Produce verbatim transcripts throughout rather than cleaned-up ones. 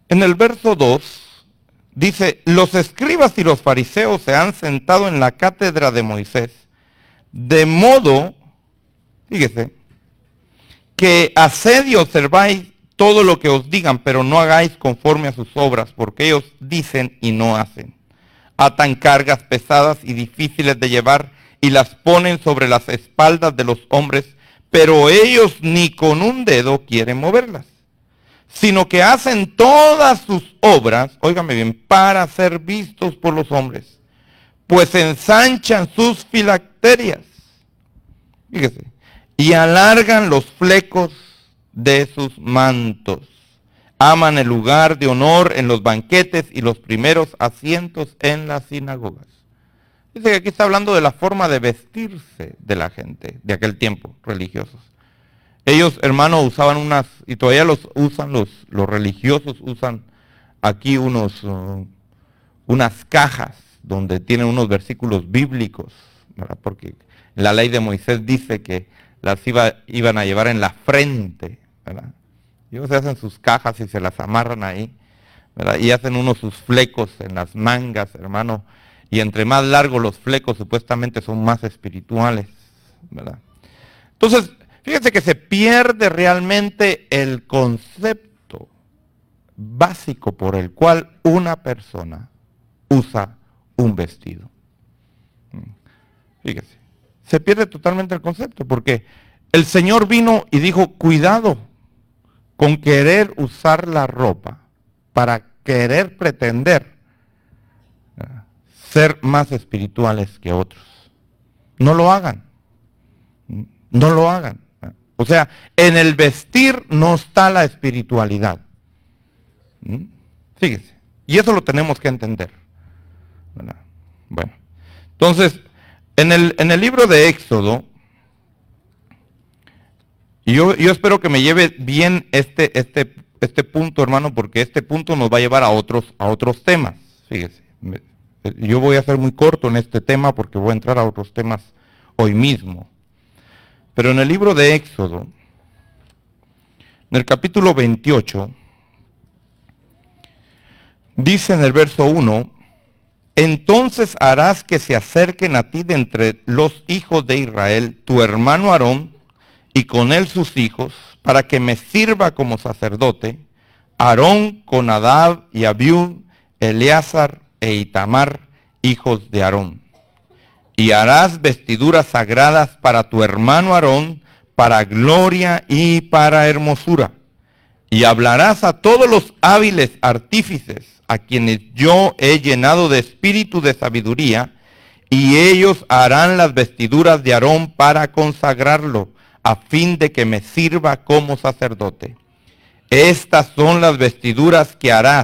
En el verso dos dice, los escribas y los fariseos se han sentado en la cátedra de Moisés, de modo, fíjese, que haced y observáis todo lo que os digan, pero no hagáis conforme a sus obras, porque ellos dicen y no hacen. Atan cargas pesadas y difíciles de llevar y las ponen sobre las espaldas de los hombres, pero ellos ni con un dedo quieren moverlas, sino que hacen todas sus obras, óigame bien, para ser vistos por los hombres, pues ensanchan sus filacterias, fíjese, y alargan los flecos de sus mantos. Aman el lugar de honor en los banquetes y los primeros asientos en las sinagogas. Dice que aquí está hablando de la forma de vestirse de la gente de aquel tiempo, religiosos. Ellos, hermanos, usaban unas, y todavía los usan los, los religiosos, usan aquí unos, uh, unas cajas donde tienen unos versículos bíblicos, ¿verdad? Porque la ley de Moisés dice que las iba, iban a llevar en la frente, ¿verdad? Ellos se hacen sus cajas y se las amarran ahí, ¿verdad? Y hacen unos sus flecos en las mangas, hermano, y entre más largos los flecos supuestamente son más espirituales, ¿verdad? Entonces, fíjense que se pierde realmente el concepto básico por el cual una persona usa un vestido. Fíjese, se pierde totalmente el concepto porque el Señor vino y dijo, cuidado con querer usar la ropa para querer pretender ser más espirituales que otros. No lo hagan, no lo hagan. O sea, en el vestir no está la espiritualidad. Fíjese, y eso lo tenemos que entender, ¿verdad? Bueno, entonces, en el, en el libro de Éxodo, yo, yo espero que me lleve bien este, este, este punto, hermano, porque este punto nos va a llevar a otros, a otros temas. Fíjese, yo voy a ser muy corto en este tema porque voy a entrar a otros temas hoy mismo. Pero en el libro de Éxodo, en el capítulo veintiocho, dice en el verso uno, entonces harás que se acerquen a ti de entre los hijos de Israel tu hermano Aarón y con él sus hijos, para que me sirva como sacerdote, Aarón con Nadab y Abiú, Eleazar e Itamar, hijos de Aarón. Y harás vestiduras sagradas para tu hermano Aarón, para gloria y para hermosura. Y hablarás a todos los hábiles artífices, a quienes yo he llenado de espíritu de sabiduría, y ellos harán las vestiduras de Aarón para consagrarlo, a fin de que me sirva como sacerdote. Estas son las vestiduras que harás: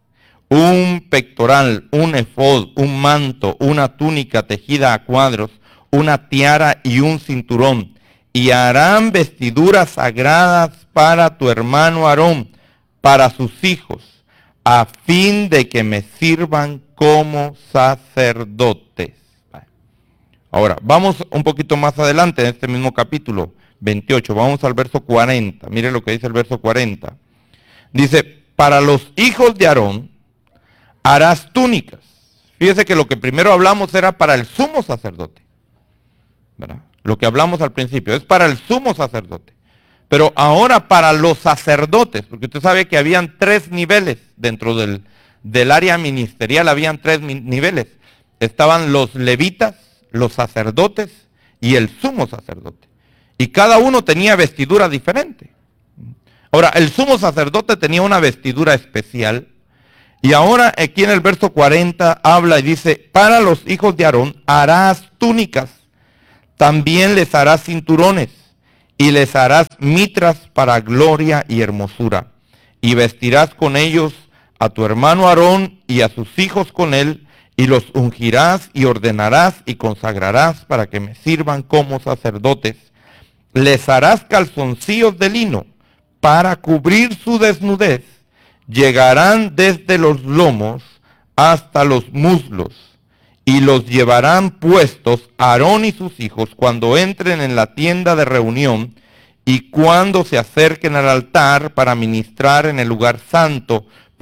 un pectoral, un efod, un manto, una túnica tejida a cuadros, una tiara y un cinturón. Y harán vestiduras sagradas para tu hermano Aarón, para sus hijos, a fin de que me sirvan como sacerdotes. Ahora, vamos un poquito más adelante en este mismo capítulo veintiocho, vamos al verso cuarenta. Mire lo que dice el verso cuarenta. Dice, para los hijos de Aarón harás túnicas. Fíjese que lo que primero hablamos era para el sumo sacerdote, ¿verdad? Lo que hablamos al principio es para el sumo sacerdote. Pero ahora para los sacerdotes, porque usted sabe que habían tres niveles dentro del, del área ministerial, habían tres niveles. Estaban los levitas, los sacerdotes y el sumo sacerdote. Y cada uno tenía vestidura diferente. Ahora, el sumo sacerdote tenía una vestidura especial. Y ahora aquí en el verso cuarenta habla y dice, para los hijos de Aarón harás túnicas, también les harás cinturones, y les harás mitras para gloria y hermosura. Y vestirás con ellos a tu hermano Aarón y a sus hijos con él, y los ungirás y ordenarás y consagrarás para que me sirvan como sacerdotes. Les harás calzoncillos de lino para cubrir su desnudez. Llegarán desde los lomos hasta los muslos, y los llevarán puestos Aarón y sus hijos cuando entren en la tienda de reunión y cuando se acerquen al altar para ministrar en el lugar santo,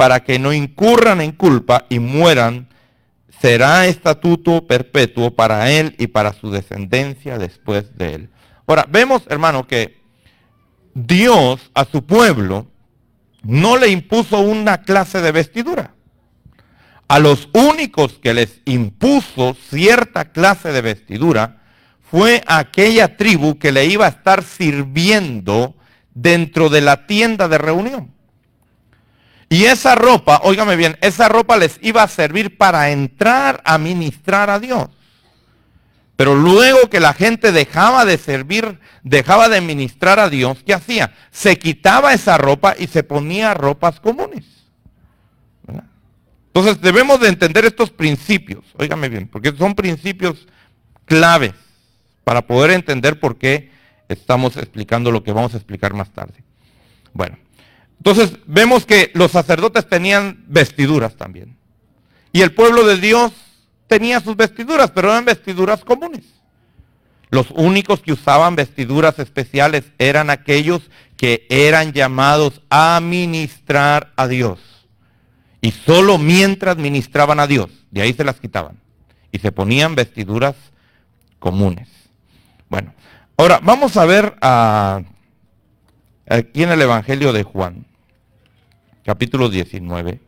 para que no incurran en culpa y mueran, será estatuto perpetuo para él y para su descendencia después de él. Ahora, vemos, hermano, que Dios a su pueblo no le impuso una clase de vestidura. A los únicos que les impuso cierta clase de vestidura fue aquella tribu que le iba a estar sirviendo dentro de la tienda de reunión. Y esa ropa, óigame bien, esa ropa les iba a servir para entrar a ministrar a Dios. Pero luego que la gente dejaba de servir, dejaba de ministrar a Dios, ¿qué hacía? Se quitaba esa ropa y se ponía ropas comunes. ¿Verdad? Entonces debemos de entender estos principios, óigame bien, porque son principios claves para poder entender por qué estamos explicando lo que vamos a explicar más tarde. Bueno, entonces vemos que los sacerdotes tenían vestiduras también. Y el pueblo de Dios tenía sus vestiduras, pero eran vestiduras comunes. Los únicos que usaban vestiduras especiales eran aquellos que eran llamados a ministrar a Dios. Y solo mientras ministraban a Dios, de ahí se las quitaban. Y se ponían vestiduras comunes. Bueno, ahora vamos a ver a, aquí en el Evangelio de Juan, capítulo diecinueve.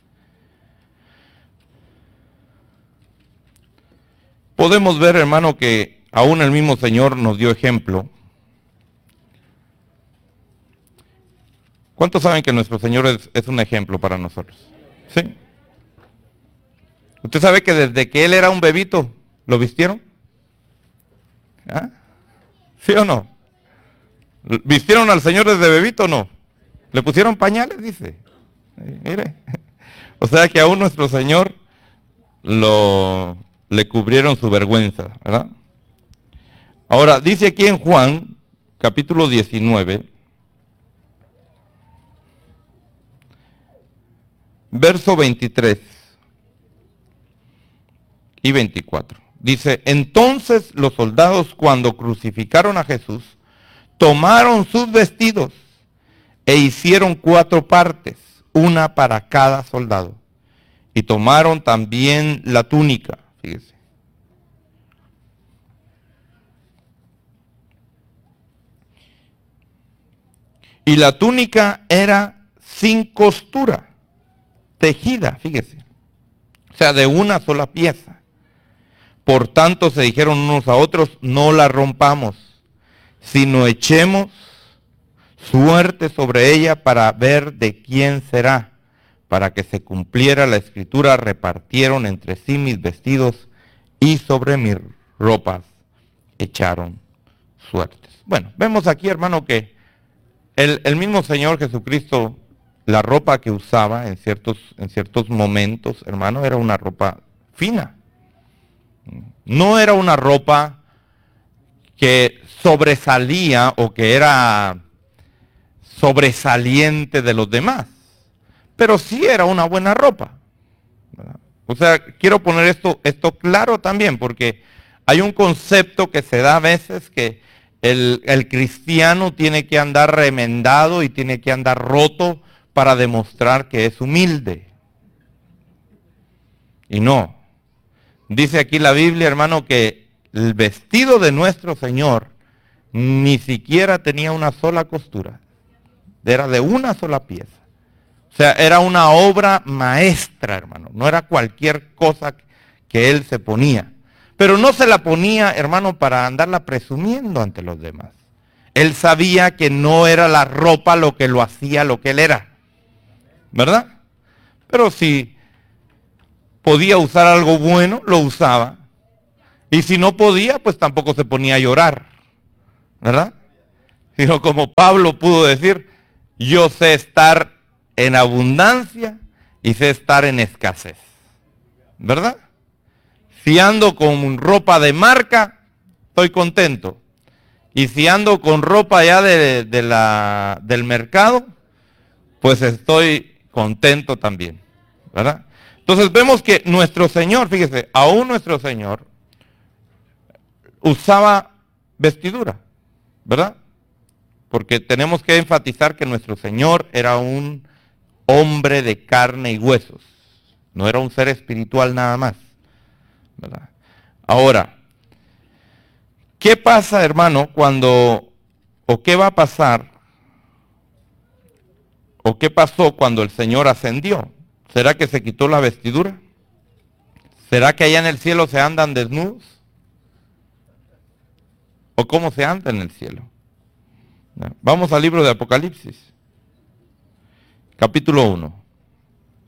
Podemos ver, hermano, que aún el mismo Señor nos dio ejemplo. ¿Cuántos saben que nuestro Señor es, es un ejemplo para nosotros? Sí. ¿Usted sabe que desde que Él era un bebito, lo vistieron? ¿Ah? ¿Sí o no? ¿Vistieron al Señor desde bebito o no? ¿Le pusieron pañales? Dice. Mire. O sea que aún nuestro Señor lo... le cubrieron su vergüenza, ¿verdad? Ahora, dice aquí en Juan, capítulo diecinueve, verso veintitrés y veinticuatro. Dice, entonces los soldados cuando crucificaron a Jesús, tomaron sus vestidos e hicieron cuatro partes, una para cada soldado. Y tomaron también la túnica. Fíjese. Y la túnica era sin costura, tejida, fíjese. O sea, de una sola pieza. Por tanto se dijeron unos a otros, no la rompamos, sino echemos suerte sobre ella para ver de quién será. Para que se cumpliera la escritura, repartieron entre sí mis vestidos y sobre mis ropas echaron suertes. Bueno, vemos aquí, hermano, que el, el mismo Señor Jesucristo, la ropa que usaba en ciertos, en ciertos momentos, hermano, era una ropa fina. No era una ropa que sobresalía o que era sobresaliente de los demás. Pero sí era una buena ropa, ¿verdad? O sea, quiero poner esto, esto claro también, porque hay un concepto que se da a veces que el, el cristiano tiene que andar remendado y tiene que andar roto para demostrar que es humilde. Y no. Dice aquí la Biblia, hermano, que el vestido de nuestro Señor ni siquiera tenía una sola costura. Era de una sola pieza. O sea, era una obra maestra, hermano. No era cualquier cosa que él se ponía. Pero no se la ponía, hermano, para andarla presumiendo ante los demás. Él sabía que no era la ropa lo que lo hacía lo que él era. ¿Verdad? Pero si podía usar algo bueno, lo usaba. Y si no podía, pues tampoco se ponía a llorar. ¿Verdad? Sino como Pablo pudo decir, yo sé estar en abundancia y sé estar en escasez. ¿Verdad? Si ando con ropa de marca, estoy contento. Y si ando con ropa ya de, de la, del mercado, pues estoy contento también. ¿Verdad? Entonces vemos que nuestro Señor, fíjese, aún nuestro Señor usaba vestidura. ¿Verdad? Porque tenemos que enfatizar que nuestro Señor era un hombre de carne y huesos. No era un ser espiritual nada más, ¿verdad? Ahora, ¿qué pasa, hermano, cuando, o qué va a pasar, o qué pasó cuando el Señor ascendió? ¿Será que se quitó la vestidura? ¿Será que allá en el cielo se andan desnudos? ¿O cómo se anda en el cielo? Vamos al libro de Apocalipsis, capítulo uno.